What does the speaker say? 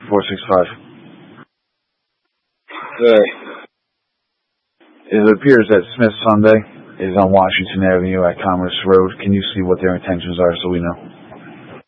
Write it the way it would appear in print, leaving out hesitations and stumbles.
465. Hey. It appears that Smith Sunday is on Washington Avenue at Commerce Road. Can you see what their intentions are so we know?